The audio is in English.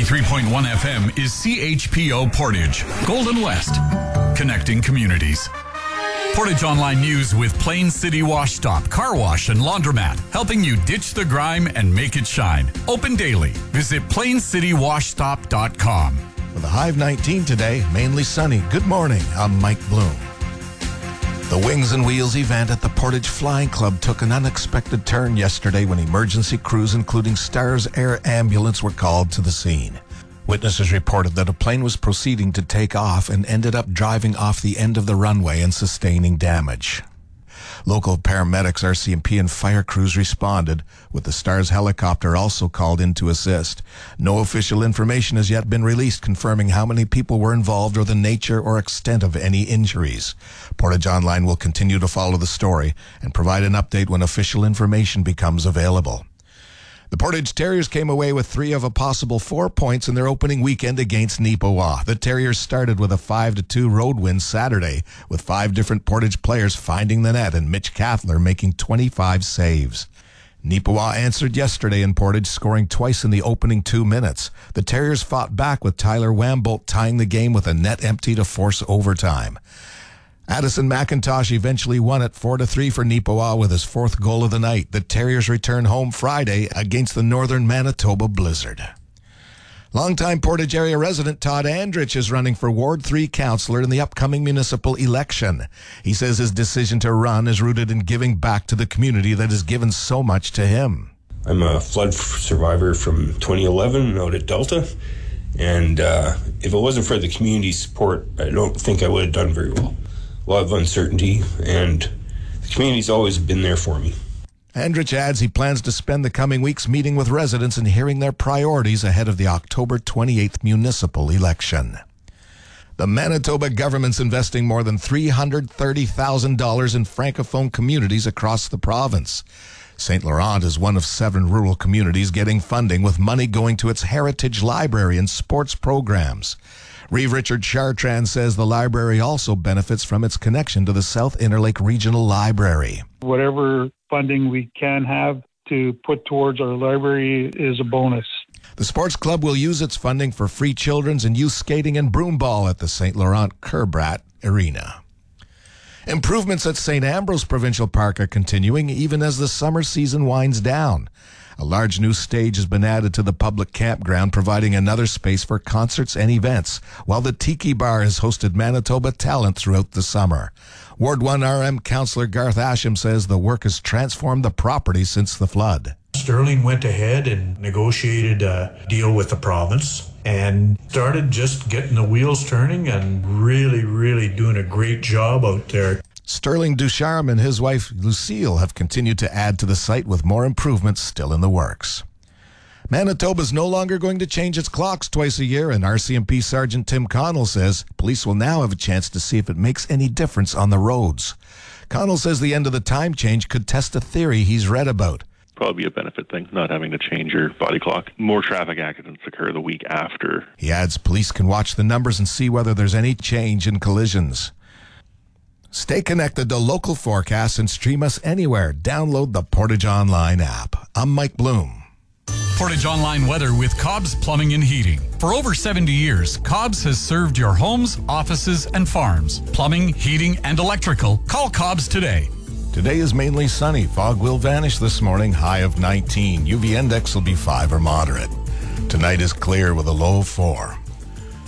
93.1 FM is CHPO Portage, Golden West, connecting communities. Portage Online News with Plain City Wash Stop, Car Wash and Laundromat, helping you ditch the grime and make it shine. Open daily. Visit plaincitywashstop.com. With a high of 19 today, mainly sunny. Good morning, I'm Mike Bloom. The Wings and Wheels event at the Portage Flying Club took an unexpected turn yesterday when emergency crews, including Stars Air Ambulance, were called to the scene. Witnesses reported that a plane was proceeding to take off and ended up driving off the end of the runway and sustaining damage. Local paramedics, RCMP, and fire crews responded, with the Stars helicopter also called in to assist. No official information has yet been released confirming how many people were involved or the nature or extent of any injuries. Portage Online will continue to follow the story and provide an update when official information becomes available. The Portage Terriers came away with 3 of a possible 4 points in their opening weekend against Neepawa. The Terriers started with a 5-2 road win Saturday, with 5 different Portage players finding the net and Mitch Cathler making 25 saves. Neepawa answered yesterday in Portage, scoring twice in the opening 2 minutes. The Terriers fought back with Tyler Wambolt tying the game with a net empty to force overtime. Addison McIntosh eventually won it 4-3 for Neepawa with his 4th goal of the night. The Terriers return home Friday against the Northern Manitoba Blizzard. Longtime Portage area resident Todd Andrich is running for Ward 3 councillor in the upcoming municipal election. He says his decision to run is rooted in giving back to the community that has given so much to him. I'm a flood survivor from 2011 out at Delta, and if it wasn't for the community support, I don't think I would have done very well. A lot of uncertainty, and the community's always been there for me. Andrich adds he plans to spend the coming weeks meeting with residents and hearing their priorities ahead of the October 28th municipal election. The Manitoba government's investing more than $330,000 in Francophone communities across the province. St. Laurent is one of 7 rural communities getting funding, with money going to its heritage library and sports programs. Reeve Richard Chartrand says the library also benefits from its connection to the South Interlake Regional Library. Whatever funding we can have to put towards our library is a bonus. The sports club will use its funding for free children's and youth skating and broomball at the St. Laurent Kerbrat Arena. Improvements at St. Ambrose Provincial Park are continuing even as the summer season winds down. A large new stage has been added to the public campground, providing another space for concerts and events, while the Tiki Bar has hosted Manitoba talent throughout the summer. Ward 1 RM Councillor Garth Asham says the work has transformed the property since the flood. Sterling went ahead and negotiated a deal with the province and started just getting the wheels turning and really doing a great job out there. Sterling Ducharme and his wife Lucille have continued to add to the site, with more improvements still in the works. Manitoba is no longer going to change its clocks twice a year, and RCMP Sergeant Tim Connell says police will now have a chance to see if it makes any difference on the roads. Connell says the end of the time change could test a theory he's read about. Probably a benefit thing, not having to change your body clock. More traffic accidents occur the week after. He adds police can watch the numbers and see whether there's any change in collisions. Stay connected to local forecasts and stream us anywhere. Download the Portage Online app. I'm Mike Bloom. Portage Online weather with Cobb's Plumbing and Heating. For over 70 years, Cobb's has served your homes, offices, and farms. Plumbing, heating, and electrical. Call Cobb's today. Today is mainly sunny. Fog will vanish this morning, high of 19. UV index will be 5 or moderate. Tonight is clear with a low of 4.